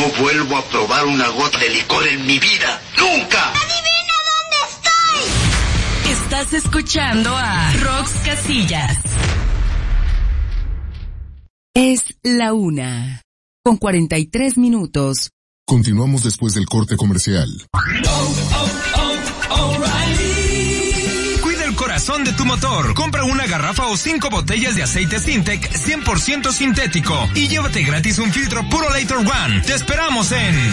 No vuelvo a probar una gota de licor en mi vida. ¡Nunca! ¡Adivina dónde estoy! Estás escuchando a Rox Casillas. Es la 1:43. Continuamos después del corte comercial. Cuida el corazón de tu motor. Compra una garrafa o 5 botellas de aceite Sintec 100% sintético y llévate gratis un filtro puro Later One. Te esperamos en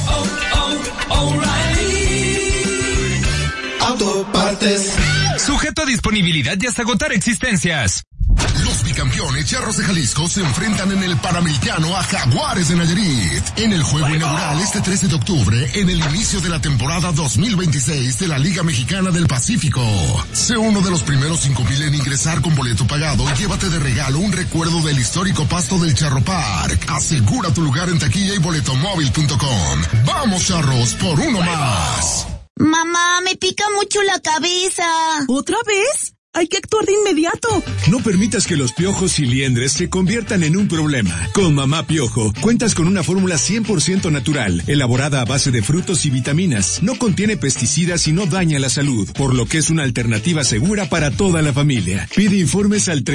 Autopartes. Sujeto a disponibilidad y hasta agotar existencias. Los bicampeones Charros de Jalisco se enfrentan en el Panamericano a Jaguares de Nayarit. En el juego inaugural este 13 de octubre, en el inicio de la temporada 2026 de la Liga Mexicana del Pacífico. Sé uno de los primeros 5,000 en ingresar con boleto pagado y llévate de regalo un recuerdo del histórico pasto del Charro Park. Asegura tu lugar en taquilla y boletomóvil.com. Vamos, Charros, por uno más. Mamá, me pica mucho la cabeza. ¿Otra vez? Hay que actuar de inmediato. No permitas que los piojos y liendres se conviertan en un problema. Con Mamá Piojo, cuentas con una fórmula 100% natural, elaborada a base de frutos y vitaminas. No contiene pesticidas y no daña la salud, por lo que es una alternativa segura para toda la familia. Pide informes al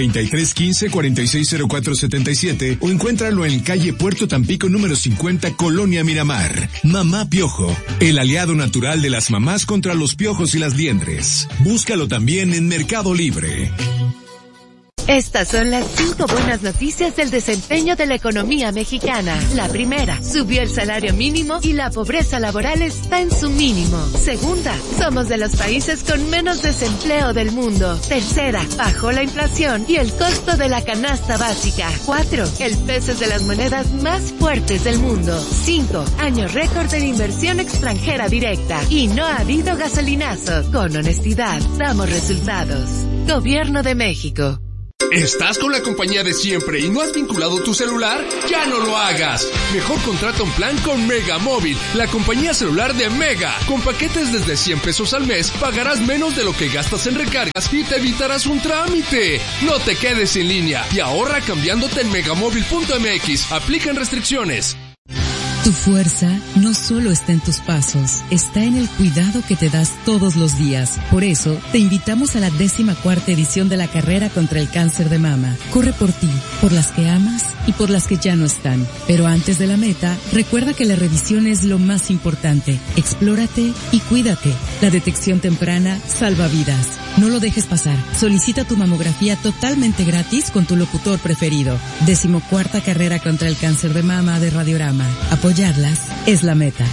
3315-460477 o encuéntralo en calle Puerto Tampico número 50, Colonia Miramar. Mamá Piojo, el aliado natural de las mamás contra los piojos y las liendres. Búscalo también en Mercado Libre. Estas son las 5 buenas noticias del desempeño de la economía mexicana. La primera, subió el salario mínimo y la pobreza laboral está en su mínimo. Segunda, somos de los países con menos desempleo del mundo. Tercera, bajó la inflación y el costo de la canasta básica. 4, el peso es de las monedas más fuertes del mundo. 5, año récord de inversión extranjera directa. Y no ha habido gasolinazo. Con honestidad, damos resultados. Gobierno de México. ¿Estás con la compañía de siempre y no has vinculado tu celular? ¡Ya no lo hagas! Mejor contrata un plan con Mega Móvil, la compañía celular de Mega. Con paquetes desde 100 pesos al mes, pagarás menos de lo que gastas en recargas y te evitarás un trámite. No te quedes sin línea y ahorra cambiándote en megamóvil.mx. Aplican restricciones. Tu fuerza no solo está en tus pasos, está en el cuidado que te das todos los días. Por eso, te invitamos a la 14ª edición de la carrera contra el cáncer de mama. Corre por ti, por las que amas y por las que ya no están. Pero antes de la meta, recuerda que la revisión es lo más importante. Explórate y cuídate. La detección temprana salva vidas. No lo dejes pasar. Solicita tu mamografía totalmente gratis con tu locutor preferido. 14ª carrera contra el cáncer de mama de Radiorama. Apoyarlas es la meta.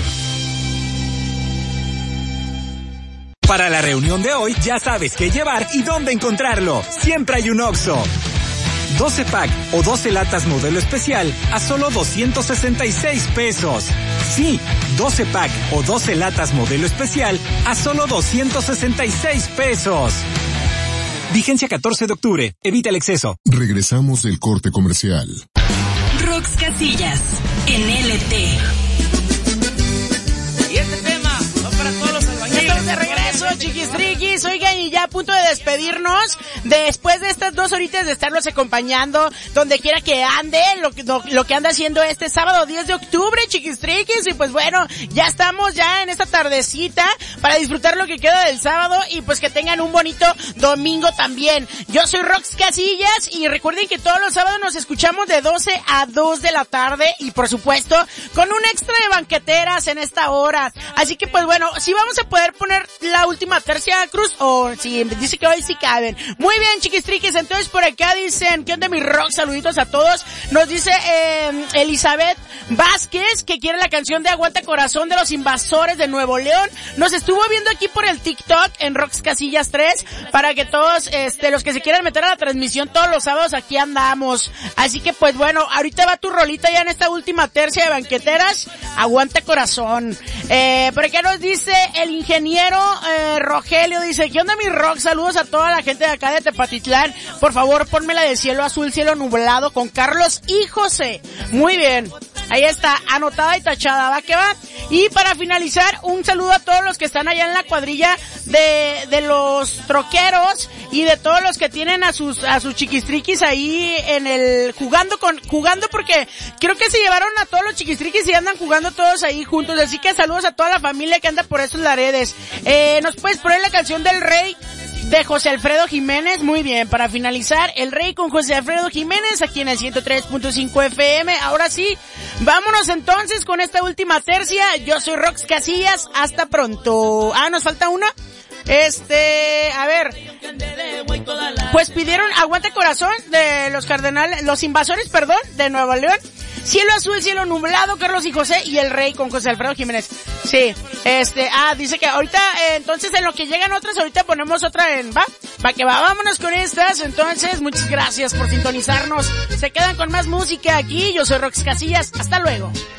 Para la reunión de hoy ya sabes qué llevar y dónde encontrarlo. Siempre hay un Oxxo. 12 pack o 12 latas modelo especial a solo 266 pesos. Sí, 12 pack o 12 latas modelo especial a solo 266 pesos. Vigencia 14 de octubre. Evita el exceso. Regresamos del corte comercial. Rox Casillas, en LT. Y este tema va para todos los albañiles. Estamos de regreso, chiquistriquis. Oigan, y ya a punto de despedirnos, después de estas 2 horitas de estarlos acompañando, donde quiera que ande, lo que anda haciendo este sábado 10 de octubre, chiquistriquis. Y pues bueno, ya estamos ya en esta tardecita para disfrutar lo que queda del sábado y pues que tengan un bonito domingo también. Yo soy Rox Casillas y recuerden que todos los sábados nos escuchamos de 12 a 2 de la tarde y por supuesto con un extra de banqueteras en esta hora. Así que pues bueno, si vamos a poder poner la última tercia, Cruz, o si dice que hoy sí caben. Muy bien, chiquistriquis, entonces por acá dicen, ¿qué onda mi Rox? Saluditos a todos. Nos dice Elizabeth Vázquez que quiere la canción de Aguanta Corazón de los Invasores de Nuevo León. Nos estuvo viendo aquí por el TikTok en Rox Casillas 3 para que todos los que se quieran meter a la transmisión todos los sábados aquí andamos. Así que pues bueno, ahorita va tu rolita ya en esta última tercia de banqueteras. Aguanta Corazón. Por acá nos dice el ingeniero Rogelio, dice, ¿qué onda mi Rox? Saludos a toda la gente de acá de Tepatitlán. Por favor, pónmela de cielo azul, cielo nublado con Carlos y José. Muy bien. Ahí está, anotada y tachada, va que va. Y para finalizar, un saludo a todos los que están allá en la cuadrilla de los troqueros y de todos los que tienen a sus chiquistriquis ahí en el, jugando porque creo que se llevaron a todos los chiquistriquis y andan jugando todos ahí juntos, así que saludos a toda la familia que anda por esos laredes. Nos puedes poner la canción del Rey de José Alfredo Jiménez. Muy bien, para finalizar, El Rey con José Alfredo Jiménez aquí en el 103.5 FM. Ahora sí, vámonos entonces con esta última tercia. Yo soy Rox Casillas, hasta pronto. Nos falta una. A ver, pues pidieron Aguante Corazón de los Invasores, de Nueva León. Cielo azul, cielo nublado, Carlos y José, y El Rey con José Alfredo Jiménez. Sí, dice que ahorita, entonces en lo que llegan otras, ahorita ponemos otra vámonos con estas. Entonces, muchas gracias por sintonizarnos. Se quedan con más música aquí. Yo soy Rox Casillas. Hasta luego.